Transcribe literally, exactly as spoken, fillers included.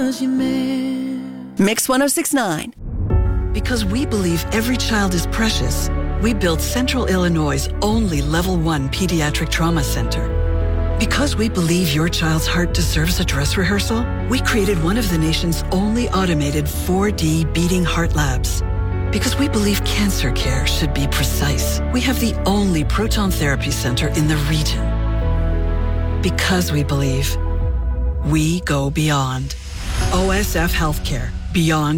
Mix one oh six point nine. Because we believe every child is precious, we built Central Illinois' only Level one Pediatric Trauma Center. Because we believe your child's heart deserves a dress rehearsal, we created one of the nation's only automated four D beating heart labs. Because we believe cancer care should be precise, we have the only proton therapy center in the region. Because we believe, we go beyond. O S F Healthcare, beyond